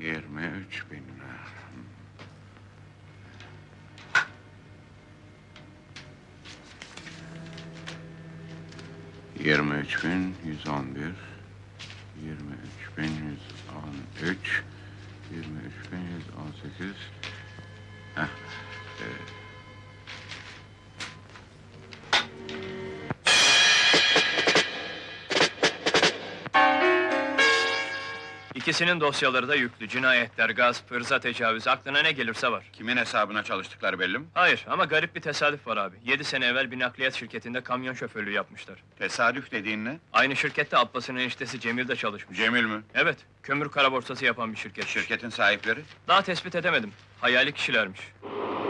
23.000. 23.111, 23.113, 23.118. Heh, İkisinin dosyaları da yüklü. Cinayetler, gasp, hırza tecavüz, aklına ne gelirse var. Kimin hesabına çalıştıkları belli mi? Hayır ama garip bir tesadüf var abi. 7 sene evvel bir nakliyat şirketinde kamyon şoförlüğü yapmışlar. Tesadüf dediğin ne? Aynı şirkette Abbas'ın eniştesi Cemil de çalışmış. Cemil mi? Evet, kömür kara borsası yapan bir şirket. Şirketin sahipleri? Daha tespit edemedim. Hayali kişilermiş.